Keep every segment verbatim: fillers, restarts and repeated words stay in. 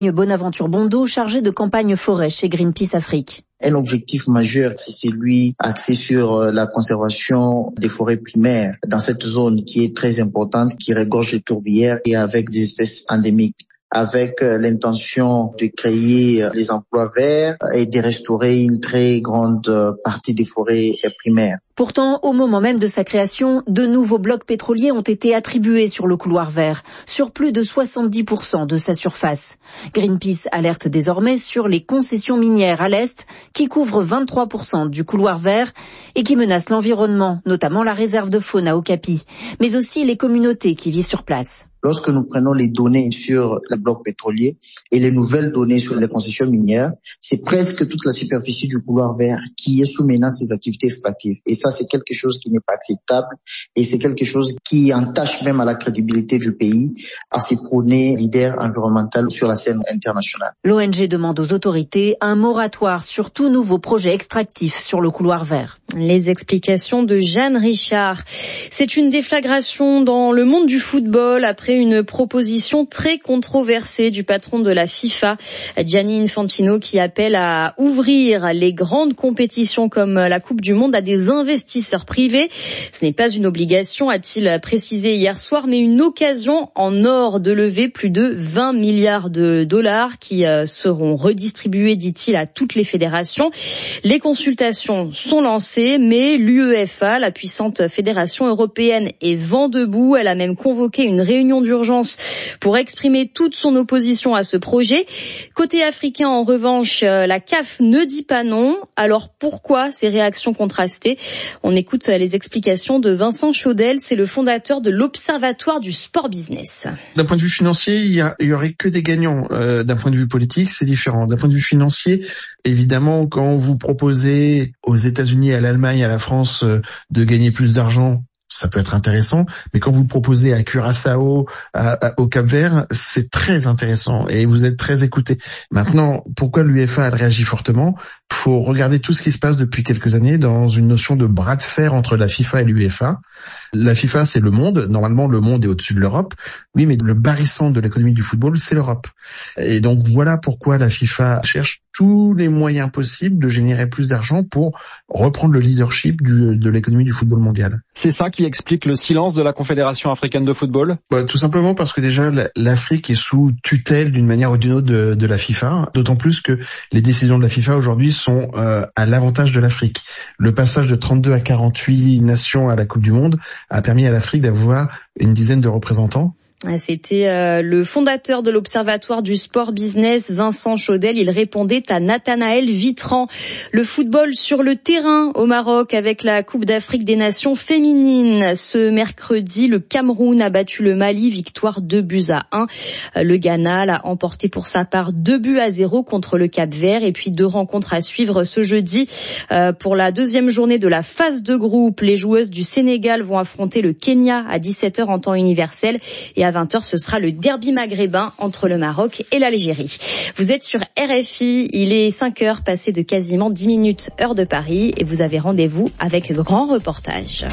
Bonaventure Bondo, chargé de campagne forêt chez Greenpeace Afrique. Un objectif majeur, c'est celui axé sur la conservation des forêts primaires dans cette zone qui est très importante, qui regorge de tourbières et avec des espèces endémiques, avec l'intention de créer les emplois verts et de restaurer une très grande partie des forêts primaires. Pourtant, au moment même de sa création, de nouveaux blocs pétroliers ont été attribués sur le couloir vert, sur plus de soixante-dix pour cent de sa surface. Greenpeace alerte désormais sur les concessions minières à l'est, qui couvrent vingt-trois pour cent du couloir vert et qui menacent l'environnement, notamment la réserve de faune à Okapi, mais aussi les communautés qui vivent sur place. Lorsque nous prenons les données sur le bloc pétrolier et les nouvelles données sur les concessions minières, c'est presque toute la superficie du couloir vert qui est sous menace des activités extractives. Et ça, c'est quelque chose qui n'est pas acceptable et c'est quelque chose qui entache même à la crédibilité du pays à se prôner leader environnemental sur la scène internationale. L'O N G demande aux autorités un moratoire sur tout nouveau projet extractif sur le couloir vert. Les explications de Jeanne Richard. C'est une déflagration dans le monde du football après une proposition très controversée du patron de la FIFA, Gianni Infantino, qui appelle à ouvrir les grandes compétitions comme la Coupe du Monde à des investisseurs privés. Ce n'est pas une obligation, a-t-il précisé hier soir, mais une occasion en or de lever plus de vingt milliards de dollars qui seront redistribués, dit-il, à toutes les fédérations. Les consultations sont lancées, mais l'UEFA, la puissante fédération européenne, est vent debout. Elle a même convoqué une réunion d'urgence pour exprimer toute son opposition à ce projet. Côté africain, en revanche, la C A F ne dit pas non. Alors pourquoi ces réactions contrastées ? On écoute les explications de Vincent Chaudel, c'est le fondateur de l'Observatoire du sport business. D'un point de vue financier, il y, a, il y aurait que des gagnants. Euh, d'un point de vue politique, c'est différent. D'un point de vue financier, évidemment, quand vous proposez aux États-Unis, à l'Allemagne, à la France euh, de gagner plus d'argent, ça peut être intéressant, mais quand vous le proposez à Curaçao, à, à, au Cap-Vert, c'est très intéressant et vous êtes très écoutés. Maintenant, pourquoi l'UEFA a réagi fortement ? Il faut regarder tout ce qui se passe depuis quelques années dans une notion de bras de fer entre la FIFA et l'UEFA. La FIFA, c'est le monde. Normalement, le monde est au-dessus de l'Europe. Oui, mais le barycentre de l'économie du football, c'est l'Europe. Et donc, voilà pourquoi la FIFA cherche tous les moyens possibles de générer plus d'argent pour reprendre le leadership du, de l'économie du football mondial. C'est ça qui explique le silence de la Confédération africaine de football ? Bah, tout simplement parce que déjà, l'Afrique est sous tutelle d'une manière ou d'une autre de, de la FIFA. D'autant plus que les décisions de la FIFA aujourd'hui sont euh, à l'avantage de l'Afrique. Le passage de trente-deux à quarante-huit nations à la Coupe du Monde a permis à l'Afrique d'avoir une dizaine de représentants. C'était euh, le fondateur de l'Observatoire du sport business, Vincent Chaudel. Il répondait à Nathanaël Vitran. Le football sur le terrain au Maroc avec la Coupe d'Afrique des Nations féminines. Ce mercredi, le Cameroun a battu le Mali, victoire deux buts à un. Le Ghana l'a emporté pour sa part deux buts à zéro contre le Cap-Vert. Et puis deux rencontres à suivre ce jeudi euh, pour la deuxième journée de la phase de groupe. Les joueuses du Sénégal vont affronter le Kenya à dix-sept heures en temps universel. Et à vingt heures, ce sera le derby maghrébin entre le Maroc et l'Algérie. Vous êtes sur R F I, il est cinq heures passées de quasiment dix minutes heure de Paris et vous avez rendez-vous avec le grand reportage.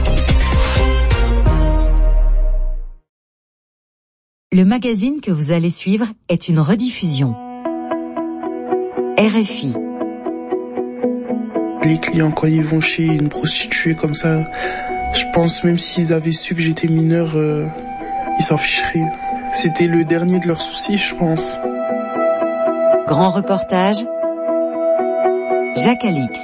Le magazine que vous allez suivre est une rediffusion. R F I. Les clients, quand ils vont chez une prostituée comme ça, je pense même s'ils avaient su que j'étais mineur, euh, ils s'en ficheraient. C'était le dernier de leurs soucis, je pense. Grand reportage, Jacques Alix.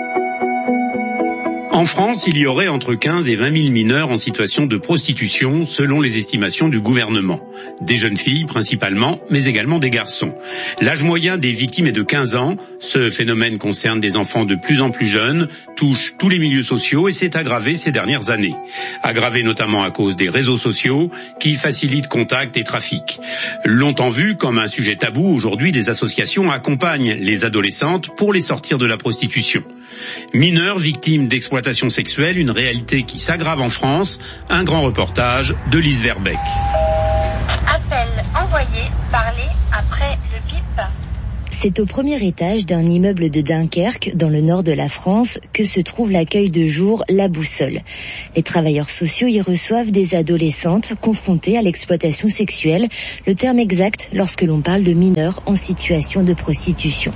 En France, il y aurait entre quinze et vingt mille mineurs en situation de prostitution, selon les estimations du gouvernement. Des jeunes filles principalement, mais également des garçons. L'âge moyen des victimes est de quinze ans. Ce phénomène concerne des enfants de plus en plus jeunes, touche tous les milieux sociaux et s'est aggravé ces dernières années. Aggravé notamment à cause des réseaux sociaux qui facilitent contacts et trafics. Longtemps vu comme un sujet tabou, aujourd'hui des associations accompagnent les adolescentes pour les sortir de la prostitution. Mineurs victimes d'exploitation sexuelle, une réalité qui s'aggrave en France. Un grand reportage de Lise Verbeck. Appel envoyé, parlez après le bip. C'est au premier étage d'un immeuble de Dunkerque, dans le nord de la France, que se trouve l'accueil de jour La Boussole. Les travailleurs sociaux y reçoivent des adolescentes confrontées à l'exploitation sexuelle, le terme exact lorsque l'on parle de mineurs en situation de prostitution.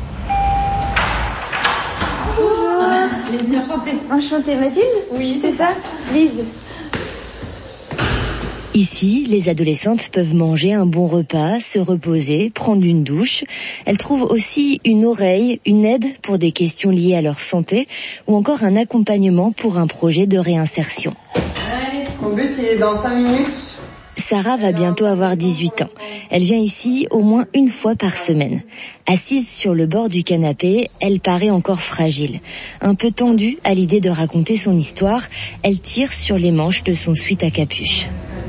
Bonjour. Enchantée. Enchantée, Mathilde ? Oui. C'est ça ? Lise. Ici, les adolescentes peuvent manger un bon repas, se reposer, prendre une douche. Elles trouvent aussi une oreille, une aide pour des questions liées à leur santé ou encore un accompagnement pour un projet de réinsertion. Allez, mon bus il est dans cinq minutes. Sarah va bientôt avoir dix-huit ans. Elle vient ici au moins une fois par semaine. Assise sur le bord du canapé, elle paraît encore fragile. Un peu tendue à l'idée de raconter son histoire, elle tire sur les manches de son sweat à capuche.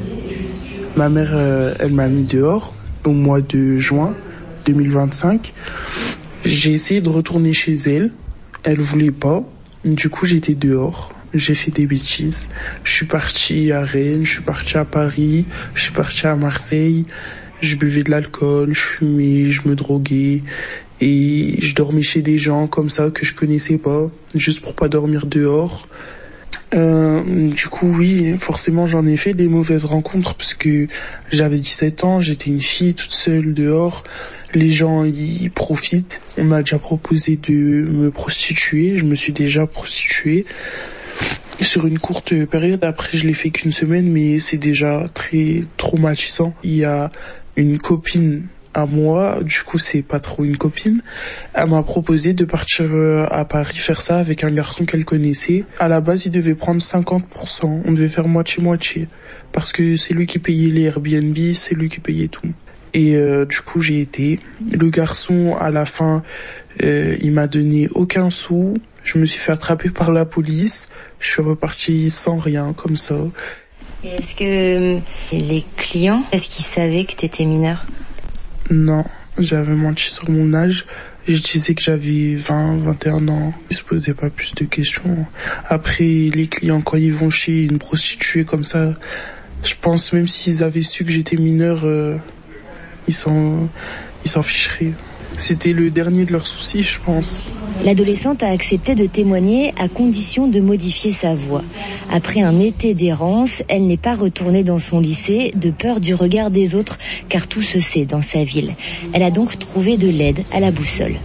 Ma mère, euh, elle m'a mis dehors au mois de juin deux mille vingt-cinq. J'ai essayé de retourner chez elle. Elle voulait pas. Du coup, j'étais dehors. J'ai fait des bêtises. Je suis parti à Rennes, je suis parti à Paris, je suis parti à Marseille. Je buvais de l'alcool, je fumais, je me droguais. Et je dormais chez des gens comme ça que je connaissais pas, juste pour pas dormir dehors. Euh, du coup, oui, forcément, j'en ai fait des mauvaises rencontres parce que j'avais dix-sept ans, j'étais une fille toute seule dehors. Les gens, ils profitent. On m'a déjà proposé de me prostituer. Je me suis déjà prostituée sur une courte période. Après, je l'ai fait qu'une semaine, mais c'est déjà très traumatisant. Il y a une copine à moi, du coup c'est pas trop une copine, elle m'a proposé de partir à Paris faire ça avec un garçon qu'elle connaissait. À la base il devait prendre cinquante pour cent, on devait faire moitié-moitié, parce que c'est lui qui payait les Airbnb, c'est lui qui payait tout. Et euh, du coup j'ai été. Le garçon à la fin, euh, il m'a donné aucun sou, je me suis fait attraper par la police, je suis reparti sans rien, comme ça. Et est-ce que les clients, est-ce qu'ils savaient que t'étais mineur ? Non, j'avais menti sur mon âge. Je disais que j'avais vingt, vingt et un ans. Ils se posaient pas plus de questions. Après, les clients, quand ils vont chez une prostituée comme ça, je pense même s'ils avaient su que j'étais mineur, euh, ils s'en, ils s'en ficheraient. C'était le dernier de leurs soucis, je pense. L'adolescente a accepté de témoigner à condition de modifier sa voix. Après un été d'errance, elle n'est pas retournée dans son lycée de peur du regard des autres, car tout se sait dans sa ville. Elle a donc trouvé de l'aide à La Boussole.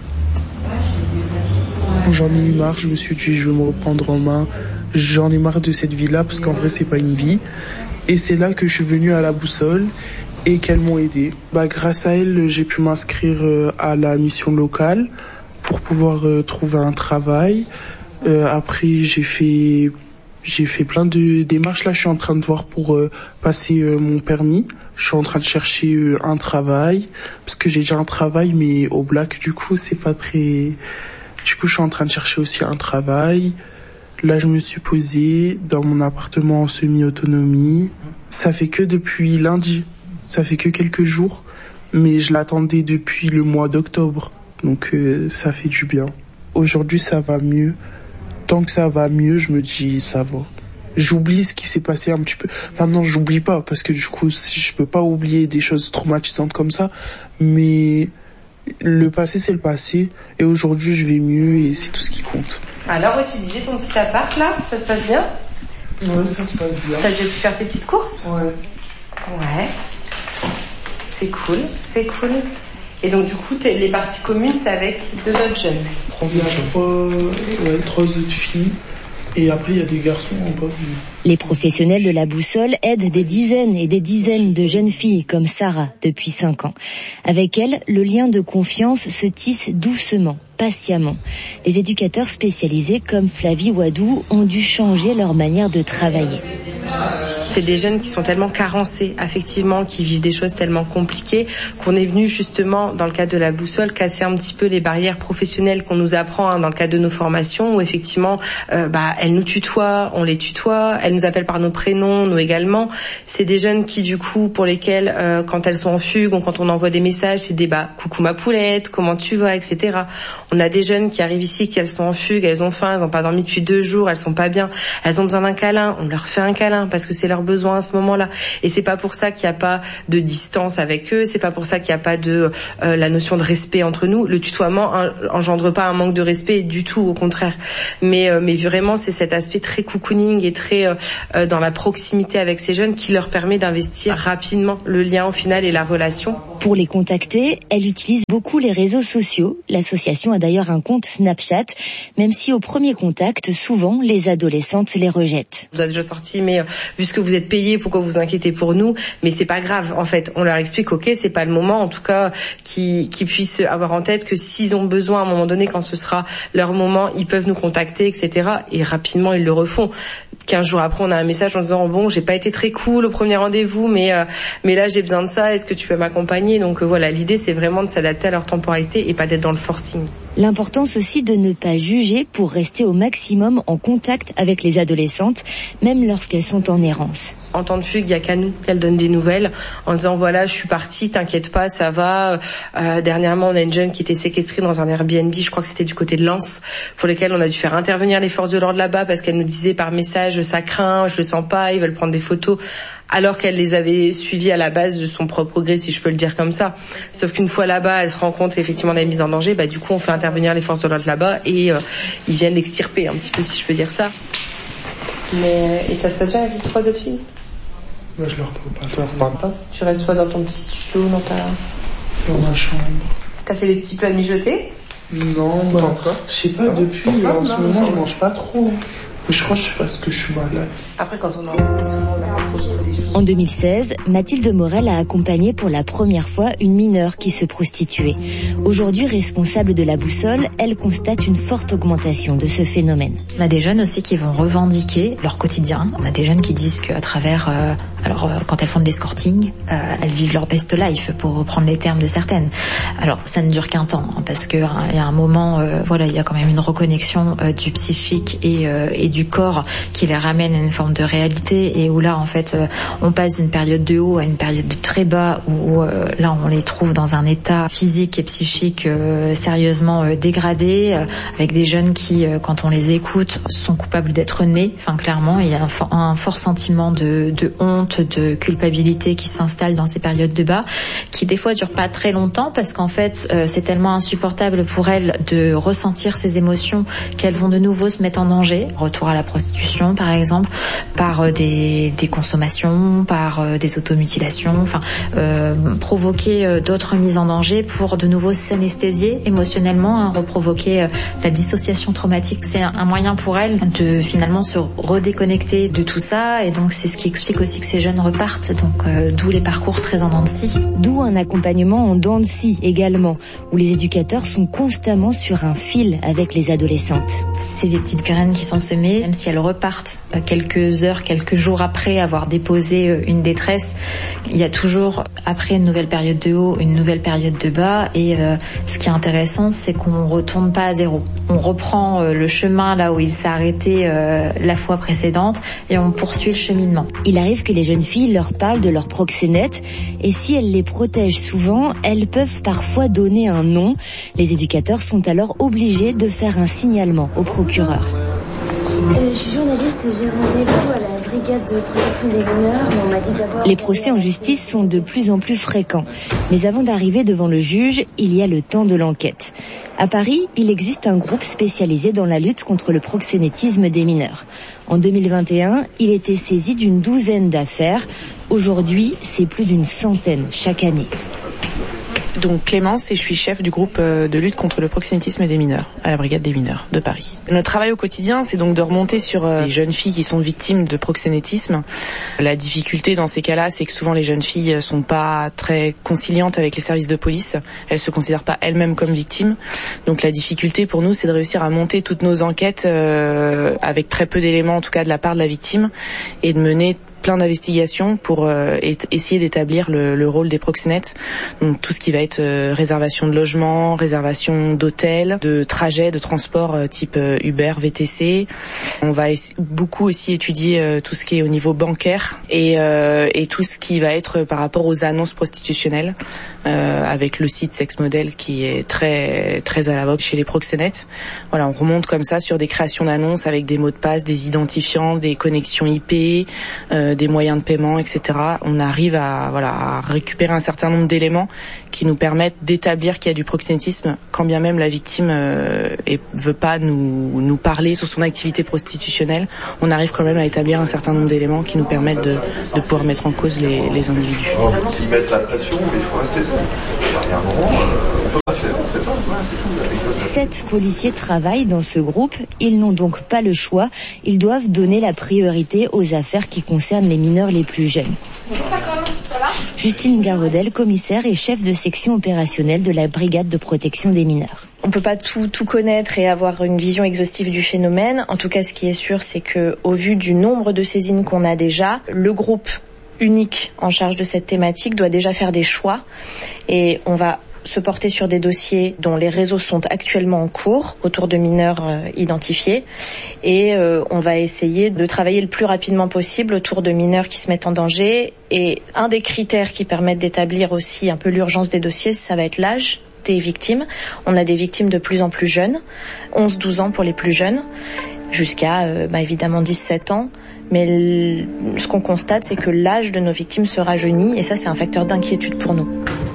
J'en ai eu marre, je me suis dit je vais me reprendre en main. J'en ai marre de cette vie-là parce qu'en vrai c'est pas une vie. Et c'est là que je suis venu à La Boussole et qu'elles m'ont aidé. Bah, grâce à elles, j'ai pu m'inscrire à la mission locale pour pouvoir euh, trouver un travail. Euh, après, j'ai fait j'ai fait plein de démarches. Là, je suis en train de voir pour euh, passer euh, mon permis. Je suis en train de chercher euh, un travail parce que j'ai déjà un travail, mais au black. Du coup, c'est pas très. Du coup, je suis en train de chercher aussi un travail. Là, je me suis posée dans mon appartement en semi-autonomie. Ça fait que depuis lundi. Ça fait que quelques jours, mais je l'attendais depuis le mois d'octobre. Donc euh, ça fait du bien. Aujourd'hui, ça va mieux. Tant que ça va mieux, je me dis ça va. J'oublie ce qui s'est passé un petit peu. Enfin non, j'oublie pas parce que du coup, je peux pas oublier des choses traumatisantes comme ça. Mais le passé, c'est le passé. Et aujourd'hui, je vais mieux et c'est tout ce qui compte. Alors, ouais, tu disais ton petit appart là, ça se passe bien ? Ouais, ça se passe bien. T'as déjà pu faire tes petites courses ? Ouais. Ouais. C'est cool, c'est cool. Et donc du coup, t'es, les parties communes, c'est avec deux autres jeunes. Il y a trois, ouais, trois autres filles. Et après, il y a des garçons en bas. Les professionnels de La Boussole aident des dizaines et des dizaines de jeunes filles comme Sarah depuis cinq ans. Avec elle, le lien de confiance se tisse doucement, patiemment. Les éducateurs spécialisés comme Flavie Wadou ont dû changer leur manière de travailler. C'est des jeunes qui sont tellement carencés affectivement, qui vivent des choses tellement compliquées, qu'on est venu justement, dans le cadre de La Boussole, casser un petit peu les barrières professionnelles qu'on nous apprend hein, dans le cadre de nos formations, où effectivement, euh, bah, elles nous tutoient, on les tutoie, elles nous appellent par nos prénoms, nous également. C'est des jeunes qui, du coup, pour lesquels, euh, quand elles sont en fugue ou quand on envoie des messages, c'est des bah, coucou ma poulette, comment tu vas, et cetera. On a des jeunes qui arrivent ici, qu'elles sont en fugue, elles ont faim, elles n'ont pas dormi depuis deux jours, elles sont pas bien, elles ont besoin d'un câlin, on leur fait un câlin parce que c'est leur besoin à ce moment-là. Et c'est pas pour ça qu'il n'y a pas de distance avec eux, c'est pas pour ça qu'il n'y a pas de euh, la notion de respect entre nous. Le tutoiement engendre pas un manque de respect du tout, au contraire. Mais euh, mais vraiment, c'est cet aspect très cocooning et très euh, dans la proximité avec ces jeunes qui leur permet d'investir rapidement le lien au final et la relation. Pour les contacter, elle utilise beaucoup les réseaux sociaux. L'association a d'ailleurs un compte Snapchat, même si au premier contact, souvent, les adolescentes les rejettent. Vous avez déjà sorti, mais euh, vu ce que vous êtes payé, pourquoi vous inquiétez pour nous? Mais c'est pas grave, en fait. On leur explique, ok, c'est pas le moment, en tout cas, qu'ils, qu'ils puissent avoir en tête que s'ils ont besoin, à un moment donné, quand ce sera leur moment, ils peuvent nous contacter, et cetera. Et rapidement, ils le refont. Quinze jours après, on a un message en disant, bon, j'ai pas été très cool au premier rendez-vous, mais euh, mais là, j'ai besoin de ça, est-ce que tu peux m'accompagner? Donc euh, voilà, l'idée, c'est vraiment de s'adapter à leur temporalité et pas d'être dans le forcing. L'importance aussi de ne pas juger pour rester au maximum en contact avec les adolescentes, même lorsqu'elles sont en errance. En temps de fugue, il y a qu'à nous qu'elle donne des nouvelles en disant voilà, je suis partie, t'inquiète pas, ça va. Euh, dernièrement, on a une jeune qui était séquestrée dans un Airbnb, je crois que c'était du côté de Lens, pour lequel on a dû faire intervenir les forces de l'ordre là-bas parce qu'elle nous disait par message ça craint, je le sens pas, ils veulent prendre des photos, alors qu'elle les avait suivies à la base de son propre gré, si je peux le dire comme ça. Sauf qu'une fois là-bas, elle se rend compte effectivement de la mise en danger, bah du coup on fait intervenir les forces de l'ordre là-bas et euh, ils viennent l'extirper un petit peu, si je peux dire ça. Mais et ça se passe bien avec les trois autres filles? Moi, je leur parle pas. Je leur parle pas. Tu restes toi dans ton petit studio, dans ta... Dans ma chambre. T'as fait des petits plats mijotés? Non, bah, encore. Je sais pas, depuis, en ce moment, je mange pas trop. Mais je crois que je sais pas ce que je suis malade. Après, quand on en a souvent, on a pas trop des choses. En deux mille seize, Mathilde Morel a accompagné pour la première fois une mineure qui se prostituait. Aujourd'hui responsable de la Boussole, elle constate une forte augmentation de ce phénomène. On a des jeunes aussi qui vont revendiquer leur quotidien. On a des jeunes qui disent qu'à travers, euh, alors euh, quand elles font de l'escorting, euh, elles vivent leur best life, pour reprendre les termes de certaines. Alors ça ne dure qu'un temps, hein, parce que hein, il y a un moment, euh, voilà, il y a quand même une reconnexion euh, du psychique et, euh, et du corps qui les ramène à une forme de réalité, et où là en fait euh, on passe d'une période de haut à une période de très bas, où euh, là on les trouve dans un état physique et psychique euh, sérieusement euh, dégradé, euh, avec des jeunes qui euh, quand on les écoute sont coupables d'être nés. Enfin clairement il y a un, for- un fort sentiment de, de honte, de culpabilité qui s'installe dans ces périodes de bas, qui des fois durent pas très longtemps, parce qu'en fait euh, c'est tellement insupportable pour elles de ressentir ces émotions qu'elles vont de nouveau se mettre en danger. Retour à la prostitution par exemple, par euh, des, des consommations, par euh, des automutilations, enfin euh, provoquer euh, d'autres mises en danger pour de nouveau s'anesthésier émotionnellement, hein, reprovoquer euh, la dissociation traumatique. C'est un, un moyen pour elles de finalement se redéconnecter de tout ça, et donc c'est ce qui explique aussi que ces jeunes repartent, donc euh, d'où les parcours très en dents de scie. D'où un accompagnement en dents de scie également, où les éducateurs sont constamment sur un fil avec les adolescentes. C'est des petites graines qui sont semées, même si elles repartent euh, quelques heures, quelques jours après avoir déposé euh, une détresse, il y a toujours après une nouvelle période de haut, une nouvelle période de bas, et euh, ce qui est intéressant, c'est qu'on retourne pas à zéro. On reprend euh, le chemin là où il s'est arrêté euh, la fois précédente, et on poursuit le cheminement. Il arrive que les jeunes filles leur parlent de leurs proxénètes, et si elles les protègent souvent, elles peuvent parfois donner un nom. Les éducateurs sont alors obligés de faire un signalement au procureur. Euh, je suis journaliste, j'ai rendez-vous à la brigade de protection des mineurs, mais on m'a dit d'abord... Les procès en justice sont de plus en plus fréquents. Mais avant d'arriver devant le juge, il y a le temps de l'enquête. À Paris, il existe un groupe spécialisé dans la lutte contre le proxénétisme des mineurs. En deux mille vingt et un, il était saisi d'une douzaine d'affaires. Aujourd'hui, c'est plus d'une centaine chaque année. Donc Clémence, et je suis chef du groupe de lutte contre le proxénétisme des mineurs à la brigade des mineurs de Paris. Notre travail au quotidien, c'est donc de remonter sur les jeunes filles qui sont victimes de proxénétisme. La difficulté dans ces cas-là, c'est que souvent les jeunes filles sont pas très conciliantes avec les services de police. Elles se considèrent pas elles-mêmes comme victimes. Donc la difficulté pour nous, c'est de réussir à monter toutes nos enquêtes euh, avec très peu d'éléments, en tout cas de la part de la victime, et de mener plein d'investigations pour euh, et, essayer d'établir le, le rôle des proxénètes. Donc tout ce qui va être euh, réservation de logement, réservation d'hôtels, de trajets, de transport euh, type euh, Uber, V T C. On va es- beaucoup aussi étudier euh, tout ce qui est au niveau bancaire et, euh, et tout ce qui va être par rapport aux annonces prostitutionnelles euh, avec le site SexModel qui est très très à la vogue chez les proxénètes. Voilà, on remonte comme ça sur des créations d'annonces avec des mots de passe, des identifiants, des connexions I P, euh, des moyens de paiement, et cetera. On arrive à, voilà, à récupérer un certain nombre d'éléments qui nous permettent d'établir qu'il y a du proxénétisme, quand bien même la victime euh, et veut pas nous, nous parler sur son activité prostitutionnelle. On arrive quand même à établir un certain nombre d'éléments qui nous permettent de, de pouvoir mettre en cause les, les individus. Ils mettent la pression, mais il faut rester ça. Il y a un moment, euh, on peut pas faire, on fait pas, voilà, c'est tout. Sept policiers travaillent dans ce groupe. Ils n'ont donc pas le choix. Ils doivent donner la priorité aux affaires qui concernent les mineurs les plus jeunes. Bonjour Paco, ça va ? Justine Garodel, commissaire et chef de section opérationnelle de la brigade de protection des mineurs. On peut pas tout tout connaître et avoir une vision exhaustive du phénomène. En tout cas, ce qui est sûr, c'est que au vu du nombre de saisines qu'on a déjà, le groupe unique en charge de cette thématique doit déjà faire des choix et on va se porter sur des dossiers dont les réseaux sont actuellement en cours autour de mineurs euh, identifiés et euh, on va essayer de travailler le plus rapidement possible autour de mineurs qui se mettent en danger et un des critères qui permettent d'établir aussi un peu l'urgence des dossiers, ça va être l'âge des victimes. On a des victimes de plus en plus jeunes, onze douze ans pour les plus jeunes, jusqu'à euh, bah, évidemment dix-sept ans. Mais l- ce qu'on constate, c'est que l'âge de nos victimes se rajeunit et ça, c'est un facteur d'inquiétude pour nous.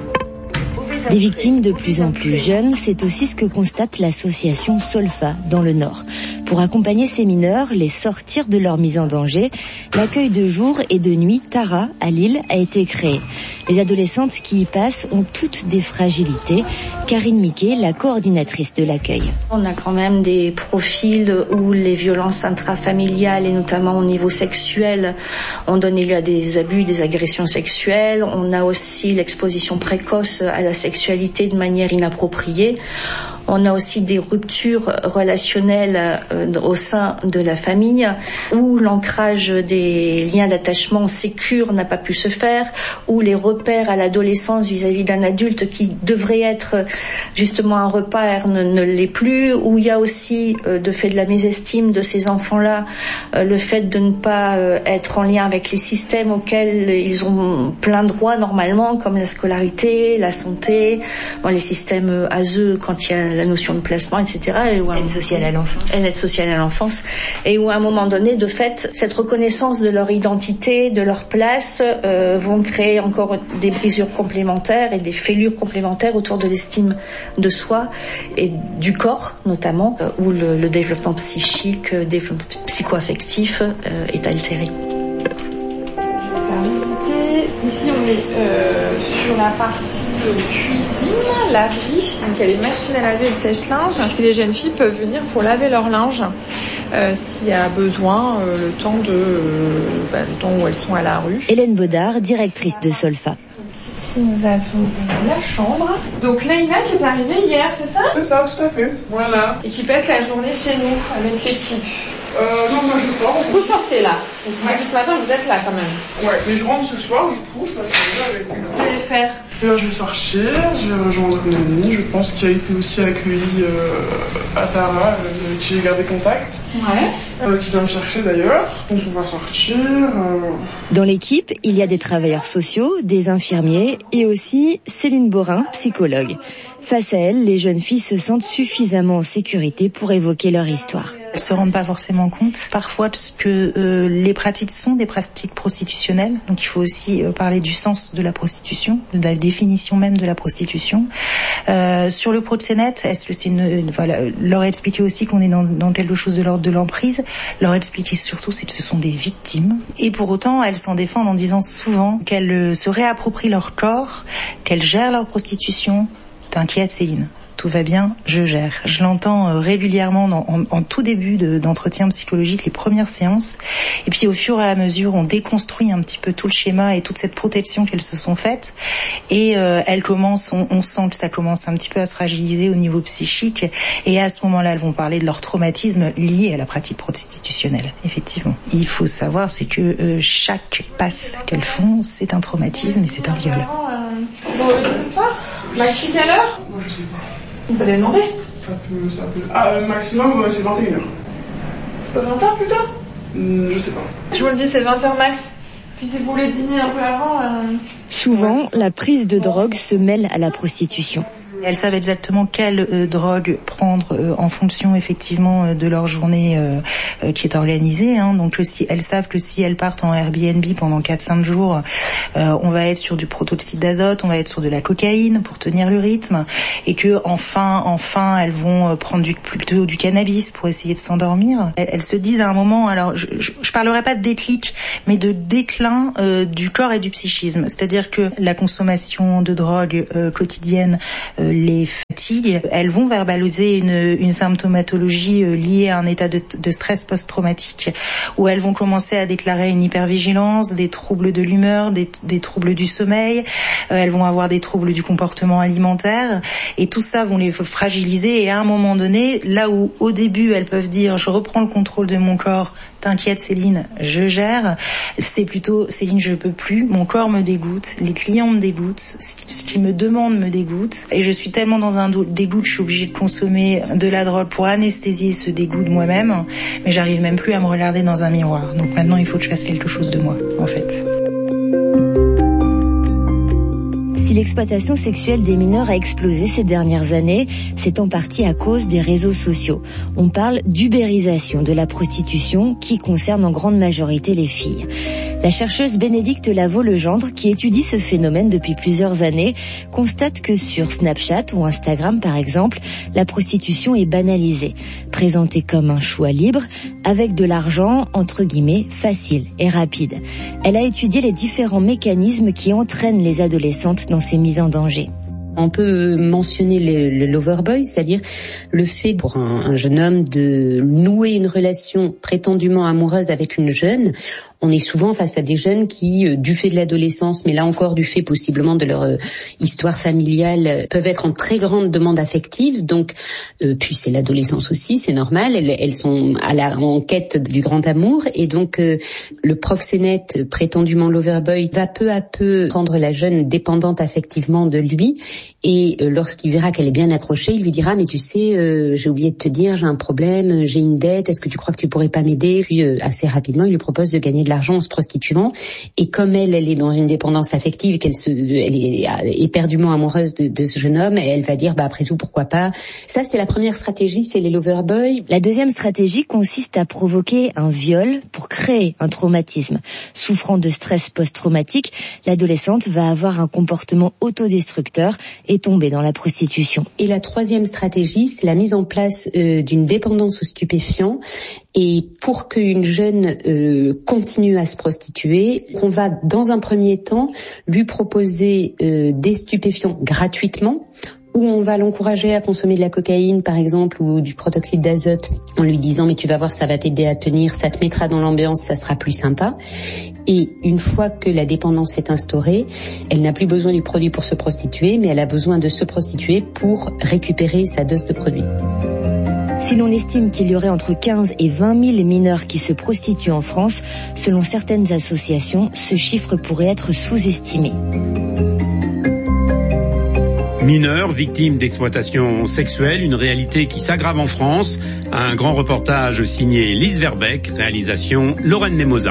Des victimes de plus en plus jeunes, c'est aussi ce que constate l'association Solfa dans le Nord. Pour accompagner ces mineurs, les sortir de leur mise en danger, l'accueil de jour et de nuit Tara à Lille a été créé. Les adolescentes qui y passent ont toutes des fragilités. Karine Miquet, la coordinatrice de l'accueil. On a quand même des profils où les violences intrafamiliales et notamment au niveau sexuel ont donné lieu à des abus, des agressions sexuelles. On a aussi l'exposition précoce à la sexualité de manière inappropriée. On a aussi des ruptures relationnelles euh, au sein de la famille où l'ancrage des liens d'attachement sécure n'a pas pu se faire, où les repères à l'adolescence vis-à-vis d'un adulte qui devrait être justement un repère ne, ne l'est plus, où il y a aussi, euh, de fait de la mésestime de ces enfants-là, euh, le fait de ne pas euh, être en lien avec les systèmes auxquels ils ont plein de droits normalement, comme la scolarité, la santé, bon, les systèmes euh, A S E quand il y a la notion de placement, et cetera. Et où Aide sociale à l'enfance. L'aide sociale à l'enfance. Et où à un moment donné, de fait, cette reconnaissance de leur identité, de leur place, euh, vont créer encore des brisures complémentaires et des fêlures complémentaires autour de l'estime de soi et du corps, notamment, euh, où le, le développement psychique, le développement psycho-affectif euh, est altéré. Visiter. Ici, on est euh, sur la partie euh, cuisine, laverie. Donc, il y a les machines à laver et le sèche-linge. Et les jeunes filles peuvent venir pour laver leur linge euh, s'il y a besoin, euh, le temps de, euh, bah, le temps où elles sont à la rue. Hélène Baudard, directrice de Solfa. Ici, nous avons la chambre. Donc, Leïla qui est arrivée hier, c'est ça ? C'est ça, tout à fait. Voilà. Et qui passe la journée chez nous avec l'équipe. Euh, non, moi je sors. Vous sortez là. Ouais, puis ce matin, vous êtes là quand même. Ouais, mais je rentre ce soir, du coup, je passe déjà avec les Vous allez faire ? Là, je vais sortir, je vais rejoindre une amie, je pense, qui a été aussi accueillie euh, à Tara, euh, avec qui j'ai gardé contact. Ouais. Euh, qui vient me chercher d'ailleurs. Donc on va sortir. Euh... Dans l'équipe, il y a des travailleurs sociaux, des infirmiers et aussi Céline Borin, psychologue. Face à elle, les jeunes filles se sentent suffisamment en sécurité pour évoquer leur histoire. Elles se rendent pas forcément compte parfois de ce que euh, les pratiques sont des pratiques prostitutionnelles. Donc il faut aussi euh, parler du sens de la prostitution, de la définition même de la prostitution. Euh, sur le proxénète, est-ce que c'est une, une voilà, leur expliquer aussi qu'on est dans, dans quelque chose de l'ordre de l'emprise. Leur expliquer surtout c'est que ce sont des victimes. Et pour autant, elles s'en défendent en disant souvent qu'elles euh, se réapproprient leur corps, qu'elles gèrent leur prostitution. T'inquiète Céline, tout va bien, je gère. Je l'entends régulièrement dans, en, en tout début de, d'entretien psychologique, les premières séances. Et puis au fur et à mesure, on déconstruit un petit peu tout le schéma et toute cette protection qu'elles se sont faites. Et euh, elles commencent, on, on sent que ça commence un petit peu à se fragiliser au niveau psychique. Et à ce moment-là, elles vont parler de leur traumatisme lié à la pratique prostitutionnelle. Effectivement. Il faut savoir, c'est que euh, chaque passe qu'elles font, c'est un traumatisme et c'est un viol. Euh, bon, ce soir, maxi quelle heure? Moi je sais pas. On t'allait demander? Ça peut, ça peut. Ah, euh, maximum, ouais, c'est vingt et une heures. C'est pas vingt heures plus tard? Mmh, je sais pas. Je vous le dis, c'est vingt heures max. Puis si vous voulez dîner un peu avant... Euh... Souvent, la prise de drogue se mêle à la prostitution. Elles savent exactement quelle euh, drogue prendre euh, en fonction effectivement euh, de leur journée euh, euh, qui est organisée. Hein. Donc si elles savent que si elles partent en Airbnb pendant quatre cinq jours, euh, on va être sur du protoxyde d'azote, on va être sur de la cocaïne pour tenir le rythme, et que enfin, enfin, elles vont euh, prendre du, plutôt du cannabis pour essayer de s'endormir. Elles, elles se disent à un moment, alors je, je, je parlerai pas de déclic, mais de déclin euh, du corps et du psychisme. C'est-à-dire que la consommation de drogue euh, quotidienne euh, les fatigue, elles vont verbaliser une, une symptomatologie liée à un état de, de stress post-traumatique, où elles vont commencer à déclarer une hypervigilance, des troubles de l'humeur, des, des troubles du sommeil, euh, elles vont avoir des troubles du comportement alimentaire, et tout ça vont les fragiliser. Et à un moment donné, là où au début elles peuvent dire je reprends le contrôle de mon corps, t'inquiète Céline, je gère, c'est plutôt Céline, je peux plus, mon corps me dégoûte, les clients me dégoûtent, ce qu'ils me demandent me dégoûte, et je suis tellement dans un dégoût que je suis obligée de consommer de la drogue pour anesthésier ce dégoût de moi-même, mais j'arrive même plus à me regarder dans un miroir. Donc maintenant, il faut que je fasse quelque chose de moi, en fait. Si l'exploitation sexuelle des mineurs a explosé ces dernières années, c'est en partie à cause des réseaux sociaux. On parle d'ubérisation de la prostitution qui concerne en grande majorité les filles. La chercheuse Bénédicte Lavaux-Legendre, qui étudie ce phénomène depuis plusieurs années, constate que sur Snapchat ou Instagram par exemple, la prostitution est banalisée, présentée comme un choix libre, avec de l'argent, entre guillemets, facile et rapide. Elle a étudié les différents mécanismes qui entraînent les adolescentes dans ces mises en danger. On peut mentionner le, le loverboy, c'est-à-dire le fait pour un, un jeune homme de nouer une relation prétendument amoureuse avec une jeune. On est souvent face à des jeunes qui, du fait de l'adolescence, mais là encore du fait possiblement de leur euh, histoire familiale, peuvent être en très grande demande affective. Donc, euh, puis c'est l'adolescence aussi, c'est normal. Elles, elles sont à la, en quête du grand amour, et donc euh, le proxénète, prétendument loverboy, va peu à peu rendre la jeune dépendante affectivement de lui. Et euh, lorsqu'il verra qu'elle est bien accrochée, il lui dira « Mais tu sais, euh, j'ai oublié de te dire, j'ai un problème, j'ai une dette, est-ce que tu crois que tu pourrais pas m'aider ?» Puis euh, assez rapidement, il lui propose de gagner de l'argent en se prostituant. Et comme elle, elle est dans une dépendance affective, qu'elle se, elle est éperdument amoureuse de, de ce jeune homme, et elle va dire « Bah après tout, pourquoi pas ?» Ça, c'est la première stratégie, c'est les loverboys. La deuxième stratégie consiste à provoquer un viol pour créer un traumatisme. Souffrant de stress post-traumatique, l'adolescente va avoir un comportement autodestructeur et tomber dans la prostitution. Et la troisième stratégie, c'est la mise en place euh, d'une dépendance aux stupéfiants. Et pour qu'une jeune euh, continue à se prostituer, on va dans un premier temps lui proposer euh, des stupéfiants gratuitement, où on va l'encourager à consommer de la cocaïne, par exemple, ou du protoxyde d'azote, en lui disant « mais tu vas voir, ça va t'aider à tenir, ça te mettra dans l'ambiance, ça sera plus sympa ». Et une fois que la dépendance est instaurée, elle n'a plus besoin du produit pour se prostituer, mais elle a besoin de se prostituer pour récupérer sa dose de produit. Si l'on estime qu'il y aurait entre quinze et vingt mille mineurs qui se prostituent en France, selon certaines associations, ce chiffre pourrait être sous-estimé. Mineurs, victimes d'exploitation sexuelle, une réalité qui s'aggrave en France. Un grand reportage signé Lise Verbeck, réalisation Lorraine Nemosa.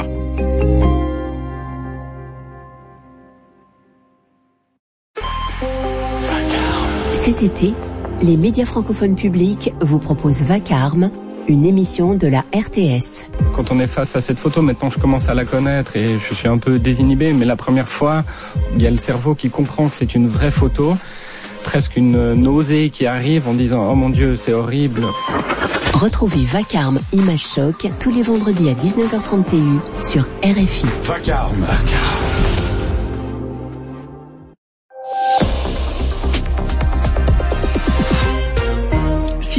Cet été, les médias francophones publics vous proposent Vacarme, une émission de la R T S. Quand on est face à cette photo, maintenant je commence à la connaître et je suis un peu désinhibé, mais la première fois, il y a le cerveau qui comprend que c'est une vraie photo, presque une nausée qui arrive en disant « Oh mon Dieu, c'est horrible ». Retrouvez Vacarme Image Choc tous les vendredis à dix-neuf heures trente T U sur R F I. Vacarme. Vacarme.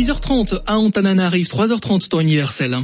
six heures trente à Antananarive, trois heures trente temps universel.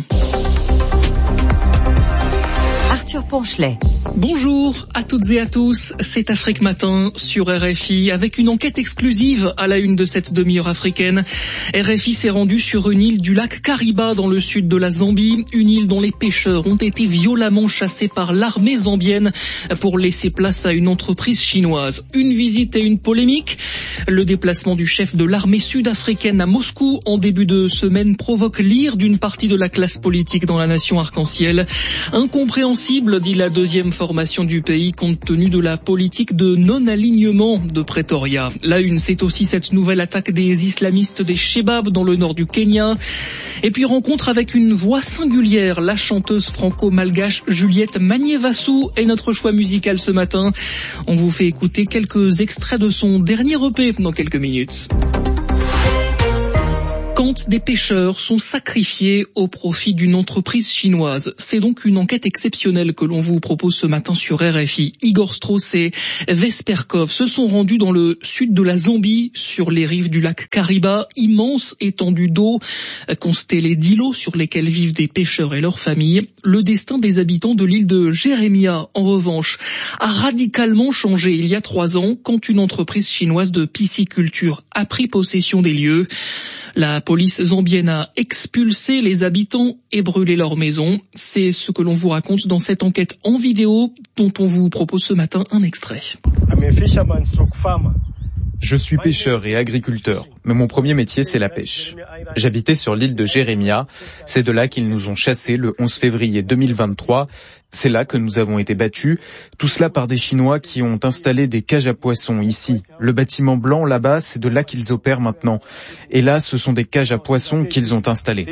Arthur Ponchelet. Bonjour à toutes et à tous, c'est Afrique Matin sur R F I avec une enquête exclusive à la une de cette demi-heure africaine. R F I s'est rendu sur une île du lac Kariba dans le sud de la Zambie, une île dont les pêcheurs ont été violemment chassés par l'armée zambienne pour laisser place à une entreprise chinoise. Une visite et une polémique. Le déplacement du chef de l'armée sud-africaine à Moscou en début de semaine provoque l'ire d'une partie de la classe politique dans la nation arc-en-ciel. Incompréhensible, dit la deuxième formation du pays compte tenu de la politique de non-alignement de Pretoria. La une, c'est aussi cette nouvelle attaque des islamistes des Shebab dans le nord du Kenya. Et puis rencontre avec une voix singulière, la chanteuse franco-malgache Juliette Magnévassou est notre choix musical ce matin. On vous fait écouter quelques extraits de son dernier E P dans quelques minutes. Quand des pêcheurs sont sacrifiés au profit d'une entreprise chinoise. C'est donc une enquête exceptionnelle que l'on vous propose ce matin sur R F I. Igor Strauss et Vesperkov se sont rendus dans le sud de la Zambie, sur les rives du lac Kariba, immense étendue d'eau, constellée d'îlots sur lesquels vivent des pêcheurs et leurs familles. Le destin des habitants de l'île de Jérémia, en revanche, a radicalement changé il y a trois ans quand une entreprise chinoise de pisciculture a pris possession des lieux. La police zambienne a expulsé les habitants et brûlé leurs maisons. C'est ce que l'on vous raconte dans cette enquête en vidéo dont on vous propose ce matin un extrait. Je suis pêcheur et agriculteur, mais mon premier métier c'est la pêche. J'habitais sur l'île de Jérémia, c'est de là qu'ils nous ont chassés le onze février deux mille vingt-trois. C'est là que nous avons été battus, tout cela par des Chinois qui ont installé des cages à poissons ici. Le bâtiment blanc là-bas, c'est de là qu'ils opèrent maintenant. Et là, ce sont des cages à poissons qu'ils ont installées.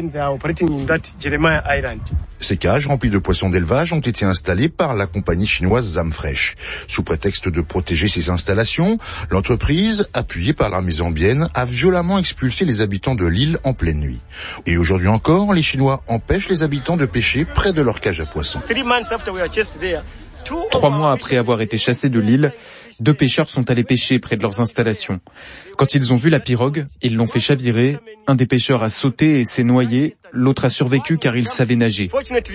Ces cages remplies de poissons d'élevage ont été installées par la compagnie chinoise Zamfresh. Sous prétexte de protéger ces installations, l'entreprise, appuyée par l'armée zambienne, a violemment expulsé les habitants de l'île en pleine nuit. Et aujourd'hui encore, les Chinois empêchent les habitants de pêcher près de leurs cages à poissons. Trois mois après avoir été chassés de l'île, deux pêcheurs sont allés pêcher près de leurs installations. Quand ils ont vu la pirogue, ils l'ont fait chavirer. Un des pêcheurs a sauté et s'est noyé. L'autre a survécu car il savait nager.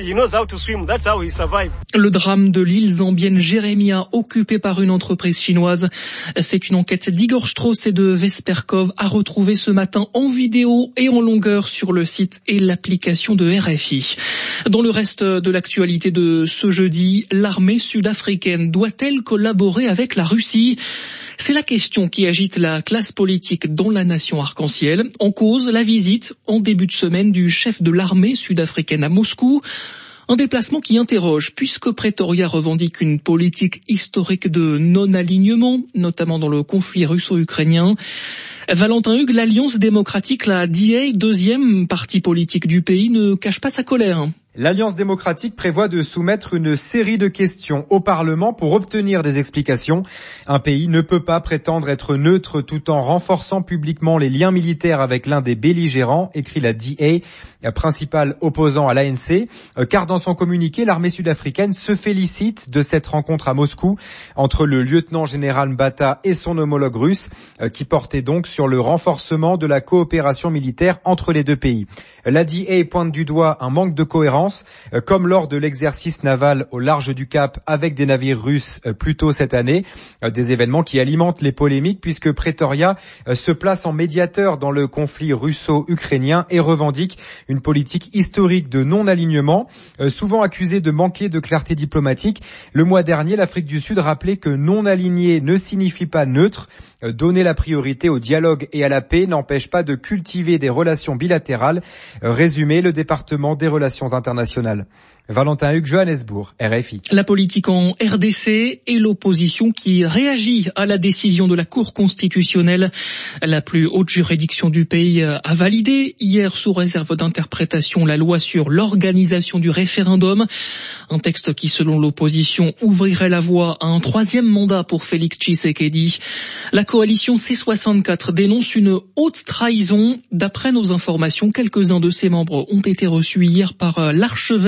Le drame de l'île zambienne Jérémia, occupée par une entreprise chinoise. C'est une enquête d'Igor Strauss et de Vesperkov à retrouver ce matin en vidéo et en longueur sur le site et l'application de R F I. Dans le reste de l'actualité de ce jeudi, l'armée sud-africaine doit-elle collaborer avec la Russie ? C'est la question qui agite la classe politique dans la nation arc-en-ciel. En cause, la visite en début de semaine du chef de l'armée sud-africaine à Moscou. Un déplacement qui interroge, puisque Pretoria revendique une politique historique de non-alignement, notamment dans le conflit russo-ukrainien. Valentin Hugues, l'Alliance démocratique, la D A, deuxième parti politique du pays, ne cache pas sa colère. L'Alliance démocratique prévoit de soumettre une série de questions au Parlement pour obtenir des explications. Un pays ne peut pas prétendre être neutre tout en renforçant publiquement les liens militaires avec l'un des belligérants, écrit la D A, principal opposant à l'A N C, car dans son communiqué, l'armée sud-africaine se félicite de cette rencontre à Moscou entre le lieutenant-général Mbata et son homologue russe, qui portait donc sur le renforcement de la coopération militaire entre les deux pays. La D A pointe du doigt un manque de cohérence, comme lors de l'exercice naval au large du Cap avec des navires russes plus tôt cette année, des événements qui alimentent les polémiques puisque Pretoria se place en médiateur dans le conflit russo-ukrainien et revendique une politique historique de non-alignement, souvent accusée de manquer de clarté diplomatique. Le mois dernier, l'Afrique du Sud rappelait que non-aligné ne signifie pas neutre. Donner la priorité au dialogue et à la paix n'empêche pas de cultiver des relations bilatérales. Résumé, le département des relations internationales. Valentin Hugues, Johannesburg, R F I. La politique en R D C et l'opposition qui réagit à la décision de la Cour constitutionnelle. La plus haute juridiction du pays a validé hier sous réserve d'interprétation la loi sur l'organisation du référendum. Un texte qui, selon l'opposition, ouvrirait la voie à un troisième mandat pour Félix Tshisekedi. La coalition C soixante-quatre dénonce une haute trahison. D'après nos informations, quelques-uns de ses membres ont été reçus hier par l'archevêque de Kinshasa.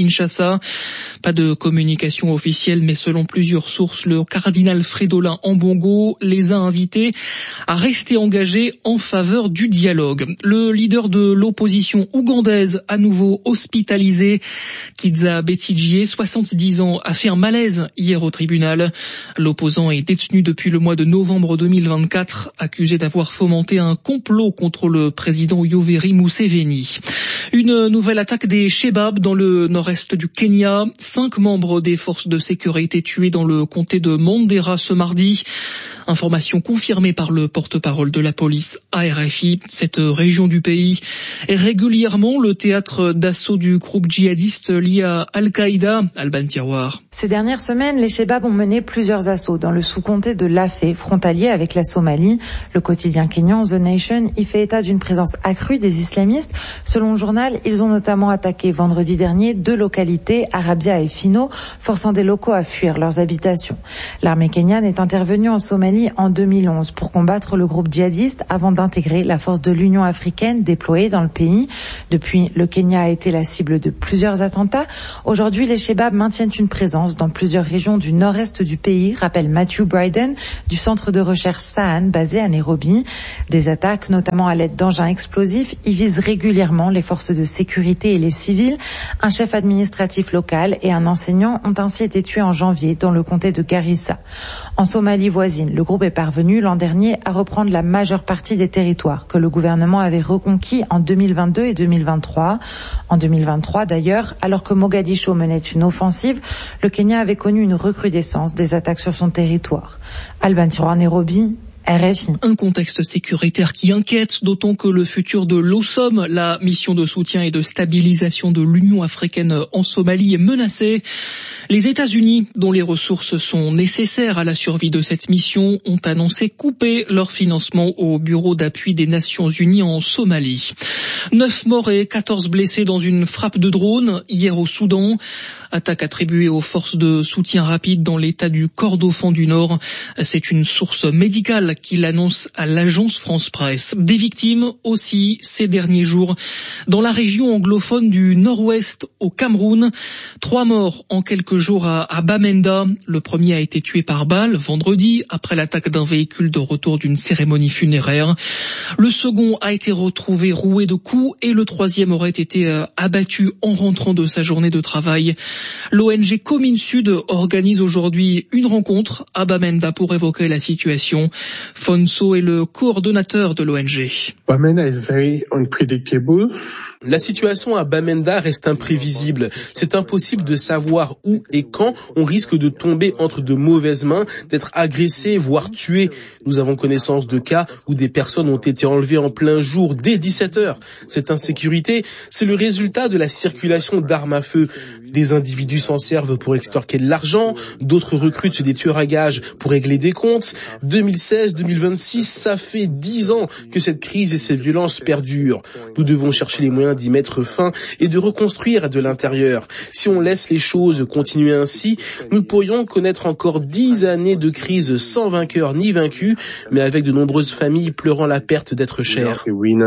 Kinshasa. Pas de communication officielle, mais selon plusieurs sources, le cardinal Fridolin Ambongo les a invités à rester engagés en faveur du dialogue. Le leader de l'opposition ougandaise, à nouveau hospitalisé, Kizza Besigye, soixante-dix ans, a fait un malaise hier au tribunal. L'opposant est détenu depuis le mois de novembre deux mille vingt-quatre, accusé d'avoir fomenté un complot contre le président Yoweri Museveni. Une nouvelle attaque des Shebabs dans le nord-est du Kenya. Cinq membres des forces de sécurité tués dans le comté de Mandera ce mardi. Information confirmée par le porte-parole de la police à R F I. Cette région du pays est régulièrement le théâtre d'assaut du groupe djihadiste lié à Al-Qaïda. Alban Tiroir. Ces dernières semaines, les Shebabs ont mené plusieurs assauts dans le sous-comté de Lafé, frontalier avec la Somalie. Le quotidien kényan The Nation y fait état d'une présence accrue des islamistes. Selon le journal, ils ont notamment attaqué vendredi dernier deux localités, Arabia et Fino, forçant des locaux à fuir leurs habitations. L'armée kenyane est intervenue en Somalie en deux mille onze pour combattre le groupe djihadiste avant d'intégrer la force de l'Union africaine déployée dans le pays. Depuis, le Kenya a été la cible de plusieurs attentats. Aujourd'hui, les Shebabs maintiennent une présence dans plusieurs régions du nord-est du pays, rappelle Matthew Bryden du centre de recherche Sahan basé à Nairobi. Des attaques, notamment à l'aide d'engins explosifs, y visent régulièrement les forces de sécurité et les civils. Un chef administratif local et un enseignant ont ainsi été tués en janvier dans le comté de Garissa. En Somalie voisine, le groupe est parvenu l'an dernier à reprendre la majeure partie des territoires que le gouvernement avait reconquis en deux mille vingt-deux et deux mille vingt-trois. En deux mille vingt-trois d'ailleurs, alors que Mogadiscio menait une offensive, le Kenya avait connu une recrudescence des attaques sur son territoire. Alban Tiroir, Nairobi, R F I. Un contexte sécuritaire qui inquiète, d'autant que le futur de l'OSOM, la mission de soutien et de stabilisation de l'Union africaine en Somalie, est menacé. Les États-Unis, dont les ressources sont nécessaires à la survie de cette mission, ont annoncé couper leur financement au Bureau d'appui des Nations Unies en Somalie. Neuf morts et quatorze blessés dans une frappe de drone hier au Soudan. Attaque attribuée aux forces de soutien rapide dans l'état du Kordofan du Nord. C'est une source médicale qui l'annonce à l'agence France Presse. Des victimes aussi ces derniers jours dans la région anglophone du Nord-Ouest au Cameroun. Trois morts en quelques jours à, à Bamenda. Le premier a été tué par balle vendredi après l'attaque d'un véhicule de retour d'une cérémonie funéraire. Le second a été retrouvé roué de coups et le troisième aurait été euh, abattu en rentrant de sa journée de travail. L'O N G Comines Sud organise aujourd'hui une rencontre à Bamenda pour évoquer la situation. Fonso est le coordonnateur de l'O N G. Bamenda is very unpredictable. La situation à Bamenda reste imprévisible. C'est impossible de savoir où et quand on risque de tomber entre de mauvaises mains, d'être agressé, voire tué. Nous avons connaissance de cas où des personnes ont été enlevées en plein jour dès dix-sept heures. Cette insécurité, c'est le résultat de la circulation d'armes à feu. Des individus s'en servent pour extorquer de l'argent, d'autres recrutent des tueurs à gages pour régler des comptes. deux mille seize deux mille vingt-six, ça fait dix ans que cette crise et ces violences perdurent. Nous devons chercher les moyens d'y mettre fin et de reconstruire de l'intérieur. Si on laisse les choses continuer ainsi, nous pourrions connaître encore dix années de crise sans vainqueur ni vaincu, mais avec de nombreuses familles pleurant la perte d'être chères.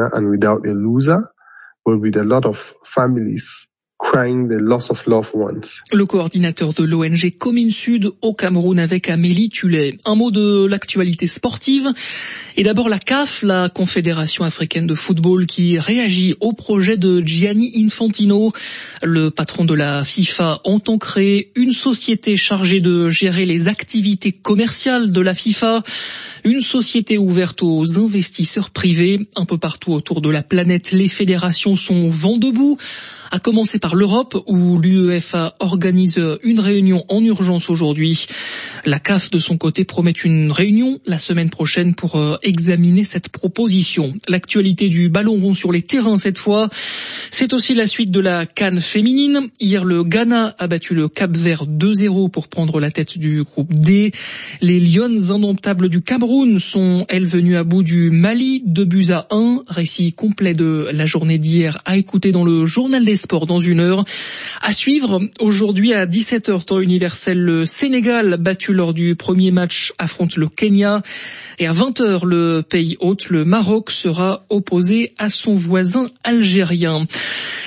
Crying the loss of loved ones. Le coordinateur de l'O N G Comines Sud au Cameroun avec Amélie Tullet. Un mot de l'actualité sportive. Et d'abord la C A F, la Confédération africaine de football, qui réagit au projet de Gianni Infantino. Le patron de la FIFA entend créer une société chargée de gérer les activités commerciales de la FIFA. Une société ouverte aux investisseurs privés. Un peu partout autour de la planète, les fédérations sont vent debout. À commencer par l'Europe, où l'UEFA organise une réunion en urgence aujourd'hui. La C A F, de son côté, promet une réunion la semaine prochaine pour examiner cette proposition. L'actualité du ballon rond sur les terrains cette fois, c'est aussi la suite de la CAN féminine. Hier, le Ghana a battu le Cap-Vert deux zéro pour prendre la tête du groupe D. Les Lionnes indomptables du Cameroun sont, elles, venues à bout du Mali, deux buts à un. Récit complet de la journée d'hier à écouter dans le journal des sports dans une heure. À suivre, aujourd'hui à dix-sept heures temps universel, le Sénégal, battu lors du premier match, affronte le Kenya. Et à vingt heures, le pays hôte, le Maroc, sera opposé à son voisin algérien.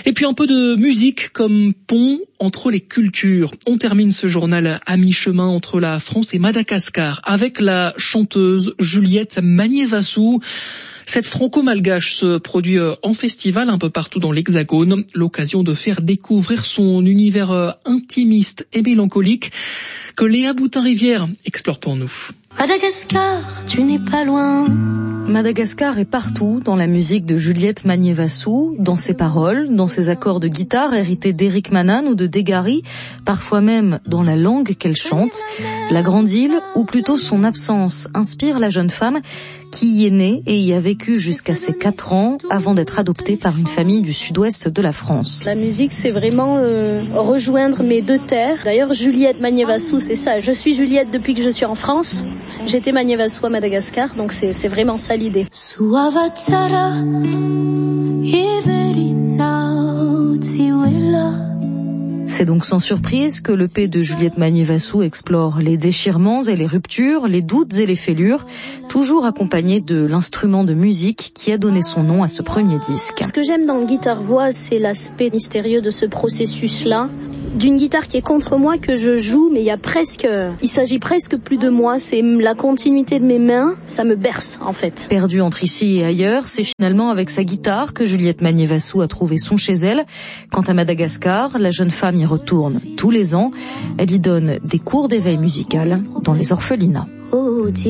Et puis un peu de musique comme pont entre les cultures. On termine ce journal à mi-chemin entre la France et Madagascar avec la chanteuse Juliette Magnévassou. Cette franco-malgache se produit en festival un peu partout dans l'Hexagone, l'occasion de faire découvrir son univers intimiste et mélancolique que Léa Boutin-Rivière explore pour nous. Madagascar, tu n'es pas loin. Madagascar est partout dans la musique de Juliette Magnévassou, dans ses paroles, dans ses accords de guitare hérités d'Eric Manan ou de Degari, parfois même dans la langue qu'elle chante. La grande île, ou plutôt son absence, inspire la jeune femme qui y est née et y a vécu jusqu'à ses quatre ans avant d'être adoptée par une famille du sud-ouest de la France. La musique, c'est vraiment euh, rejoindre mes deux terres. D'ailleurs, Juliette Magnévassou, c'est ça. Je suis Juliette depuis que je suis en France. J'étais Magnévassou à Madagascar, donc c'est, c'est vraiment ça l'idée. C'est donc sans surprise que l'E P de Juliette Magnévassou explore les déchirements et les ruptures, les doutes et les fêlures, toujours accompagné de l'instrument de musique qui a donné son nom à ce premier disque. Ce que j'aime dans le guitare-voix, c'est l'aspect mystérieux de ce processus-là. D'une guitare qui est contre moi que je joue, mais il y a presque, il s'agit presque plus de moi, c'est la continuité de mes mains, ça me berce en fait. Perdue entre ici et ailleurs, c'est finalement avec sa guitare que Juliette Magnévassou a trouvé son chez elle. Quant à Madagascar, la jeune femme y retourne tous les ans. Elle y donne des cours d'éveil musical dans les orphelinats. Oh,